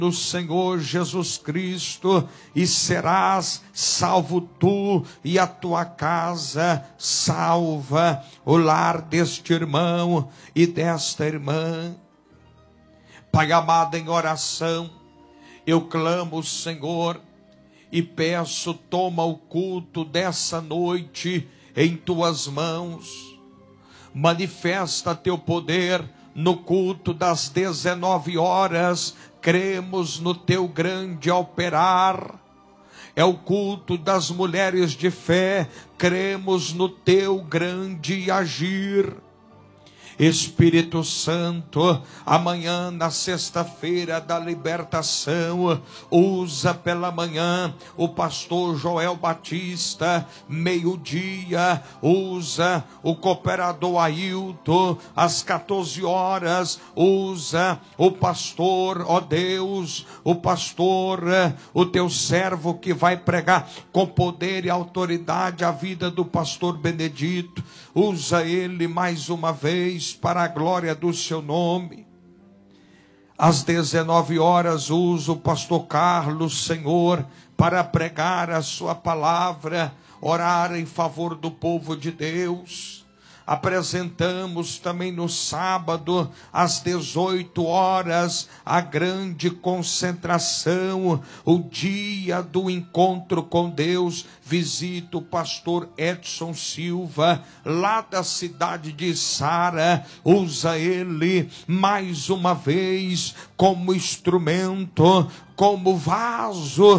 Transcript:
do Senhor Jesus Cristo, e serás salvo tu e a tua casa. Salva o lar deste irmão e desta irmã. Pai amado, em oração, eu clamo, Senhor, e peço, toma o culto dessa noite em tuas mãos. Manifesta teu poder no culto das 19 horas. Cremos no teu grande operar. É o culto das mulheres de fé. Cremos no teu grande agir. Espírito Santo, amanhã na sexta-feira da libertação, usa pela manhã o pastor Joel Batista, meio-dia, usa o cooperador Ailton, às 14 horas, usa o pastor, ó Deus, o pastor, o teu servo que vai pregar com poder e autoridade a vida do pastor Benedito, usa ele mais uma vez, para a glória do seu nome. Às 19 horas, usa o pastor Carlos, Senhor, para pregar a sua palavra, orar em favor do povo de Deus. Apresentamos também no sábado, às 18 horas, a grande concentração, o dia do encontro com Deus. Visita o pastor Edson Silva, lá da cidade de Sara. Usa ele mais uma vez como instrumento, como vaso